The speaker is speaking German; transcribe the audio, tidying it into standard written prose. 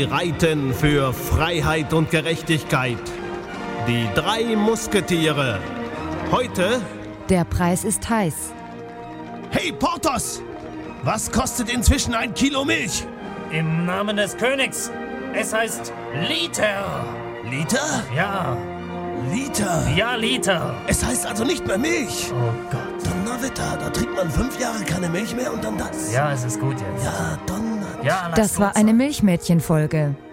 reiten für Freiheit und Gerechtigkeit. Die 3 Musketiere. Heute... Der Preis ist heiß. Hey, Porthos! Was kostet inzwischen 1 Kilo Milch? Im Namen des Königs. Es heißt Liter. Liter? Ja. Liter? Ja, Liter. Es heißt also nicht mehr Milch. Oh Gott. Donnerwetter, da trinkt man 5 Jahre keine Milch mehr und dann das. Ja, es ist gut jetzt. Ja, Donnerwetter. Ja, Das war eine Milchmädchenfolge.